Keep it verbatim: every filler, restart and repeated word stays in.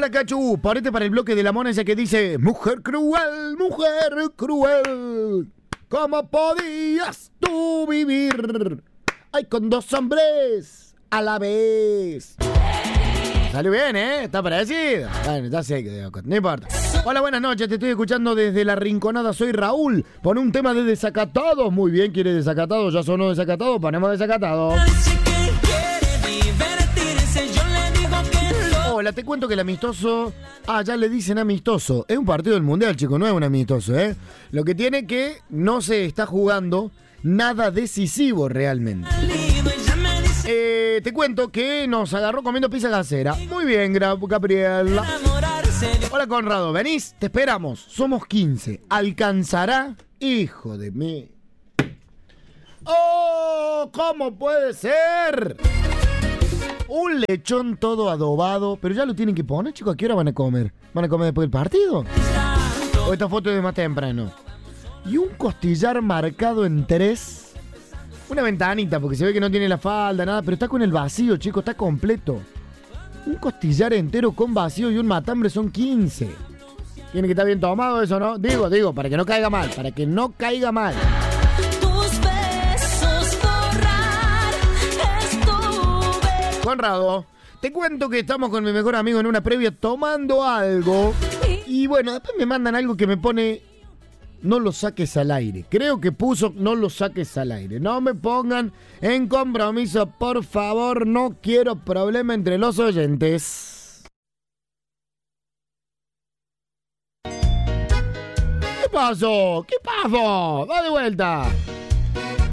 Hola, Cachu. Ponete para el bloque de la mona esa que dice: mujer cruel, mujer cruel, ¿cómo podías tú vivir? Ay, con dos hombres a la vez. Salió bien, ¿eh? Está parecido. Bueno, ya sé que no importa. Hola, buenas noches. Te estoy escuchando desde La Rinconada. Soy Raúl. Pon un tema de Desacatados. Muy bien, ¿quiere Desacatados? Ya sonó Desacatados. Ponemos Desacatados. Hola, te cuento que el amistoso... Ah, ya le dicen amistoso. Es un partido del Mundial, chicos. No es un amistoso, ¿eh? Lo que tiene que no se está jugando nada decisivo realmente. Eh, te cuento que nos agarró comiendo pizza casera. Muy bien, Gabriela. Hola, Conrado. ¿Venís? Te esperamos. Somos quince. ¿Alcanzará? Hijo de mí. ¡Oh! ¿Cómo puede ser? Un lechón todo adobado. Pero ya lo tienen que poner, chicos. ¿A qué hora van a comer? ¿Van a comer después del partido? ¿O esta foto es de más temprano? Y un costillar marcado en tres. Una ventanita, porque se ve que no tiene la falda, nada, pero está con el vacío, chicos, está completo. Un costillar entero con vacío y un matambre son quince. Tiene que estar bien tomado eso, ¿no? Digo, digo, para que no caiga mal, para que no caiga mal. Tus besos borrar, estuve... Conrado, te cuento que estamos con mi mejor amigo en una previa tomando algo. Y bueno, después me mandan algo que me pone... No lo saques al aire. Creo que puso no lo saques al aire. No me pongan en compromiso, por favor. No quiero problema entre los oyentes. ¿Qué pasó? ¿Qué pasó? Va de vuelta.